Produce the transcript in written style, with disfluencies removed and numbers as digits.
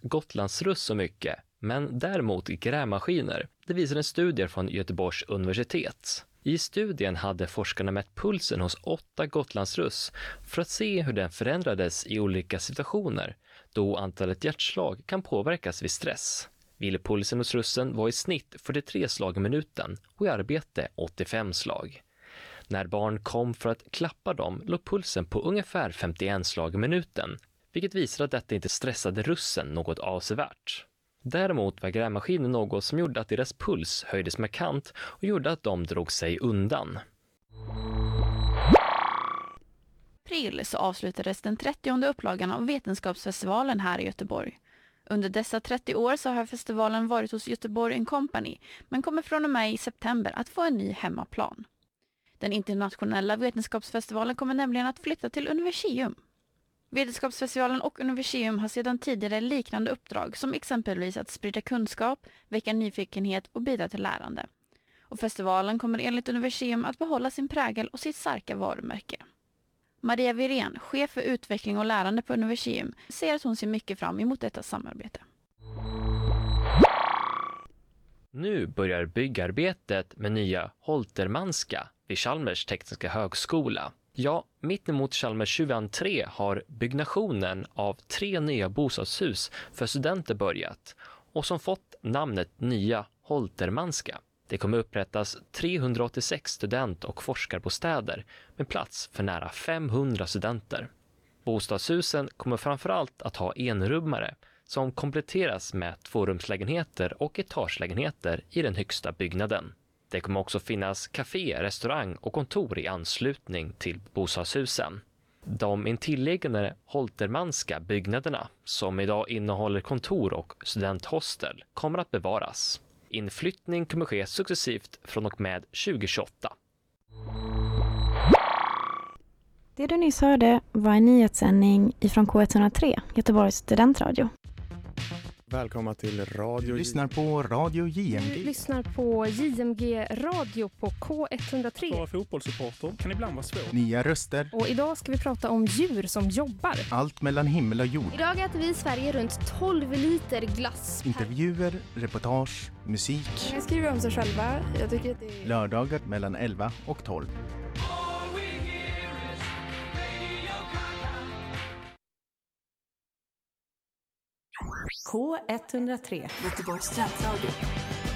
Gotlandsruss så mycket, men däremot grävmaskiner. Det visar en studie från Göteborgs universitet. I studien hade forskarna mätt pulsen hos 8 Gotlandsruss för att se hur den förändrades i olika situationer, då antalet hjärtslag kan påverkas vid stress. Vilpulsen hos russen var i snitt 43 slag i minuten och i arbete 85 slag. När barn kom för att klappa dem låg pulsen på ungefär 51 slag i minuten, vilket visar att detta inte stressade russen något avsevärt. Däremot var grävmaskinen något som gjorde att deras puls höjdes markant och gjorde att de drog sig undan. April så avslutades den 30:e upplagan av Vetenskapsfestivalen här i Göteborg. Under dessa 30 år så har festivalen varit hos Göteborg & Company, men kommer från och med i september att få en ny hemmaplan. Den internationella vetenskapsfestivalen kommer nämligen att flytta till Universium. Vetenskapsfestivalen och Universium har sedan tidigare liknande uppdrag som exempelvis att sprida kunskap, väcka nyfikenhet och bidra till lärande. Och festivalen kommer enligt Universium att behålla sin prägel och sitt starka varumärke. Maria Virén, chef för utveckling och lärande på Universium, säger att hon ser mycket fram emot detta samarbete. Nu börjar byggarbetet med nya Holtermanska vid Chalmers tekniska högskola. Ja, mittemot Chalmers 23 har byggnationen av 3 nya bostadshus för studenter börjat och som fått namnet Nya Holtermanska. Det kommer upprättas 386 student- och forskarbostäder med plats för nära 500 studenter. Bostadshusen kommer framförallt att ha enrummare som kompletteras med 2-rumslägenheter och etagelägenheter i den högsta byggnaden. Det kommer också finnas café, restaurang och kontor i anslutning till bostadshusen. De intilliggande Holtermanska byggnaderna, som idag innehåller kontor och studenthostel, kommer att bevaras. Inflyttning kommer ske successivt från och med 2028. Det du nyss hörde var en nyhetssändning ifrån K103, Göteborgs studentradio. Välkomna till Radio. Du lyssnar på Radio JMG. Du lyssnar på JMG Radio på K103. Vara fotbollssupporter kan ibland vara svårt. Nya röster. Och idag ska vi prata om djur som jobbar. Allt mellan himmel och jord. Idag äter vi i Sverige runt 12 liter glass. Intervjuer, reportage, musik. Jag skriver om sig själva. Jag tycker att det är... Lördagar mellan 11 och 12. K103 Göteborgs studentradio.